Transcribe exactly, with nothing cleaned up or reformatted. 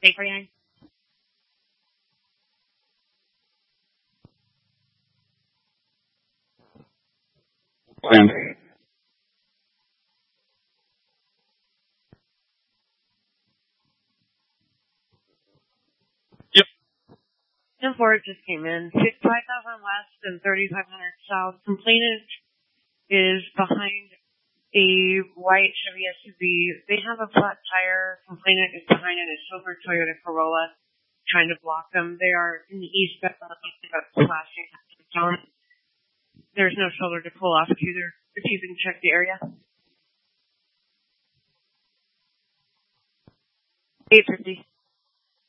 eight forty-nine. Land. Yep. ten four just came in. five thousand west and thirty-five hundred south. Complainant is behind a white Chevy S U V. They have a flat tire. Complainant is behind in a silver Toyota Corolla, trying to block them. They are in the eastbound, flashing. There's no shoulder to pull off either. If you can check the area. eight fifty.